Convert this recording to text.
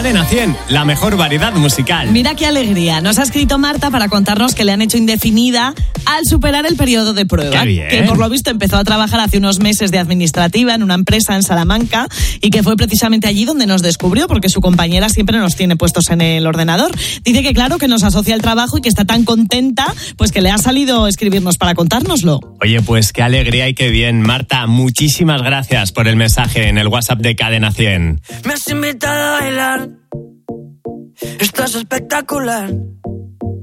Cadena 100, la mejor variedad musical. Mira qué alegría. Nos ha escrito Marta para contarnos que le han hecho indefinida al superar el periodo de prueba. Qué bien. Que por lo visto empezó a trabajar hace unos meses de administrativa en una empresa en Salamanca y que fue precisamente allí donde nos descubrió, porque su compañera siempre nos tiene puestos en el ordenador. Dice que claro, que nos asocia al trabajo y que está tan contenta, pues que le ha salido escribirnos para contárnoslo. Oye, pues qué alegría y qué bien. Marta, muchísimas gracias por el mensaje en el WhatsApp de Cadena 100. Me has invitado a bailar, estás espectacular.